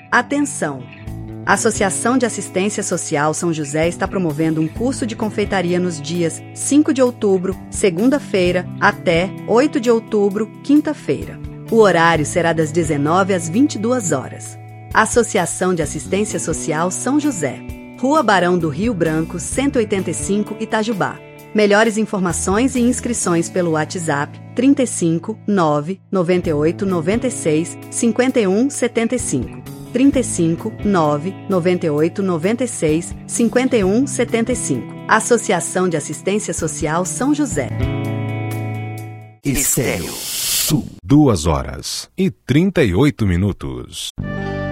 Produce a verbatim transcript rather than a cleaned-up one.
Atenção! A Associação de Assistência Social São José está promovendo um curso de confeitaria nos dias cinco de outubro, segunda-feira, até oito de outubro, quinta-feira. O horário será das dezenove às vinte e duas horas. Associação de Assistência Social São José. Rua Barão do Rio Branco, cento e oitenta e cinco, Itajubá. Melhores informações e inscrições pelo WhatsApp trinta e cinco, nove, noventa e oito, noventa e seis, cinquenta e um, setenta e cinco. trinta e cinco, nove, noventa e oito, noventa e seis, cinquenta e um, setenta e cinco. Associação de Assistência Social São José. Estéreo Sul. Duas horas e trinta e oito minutos.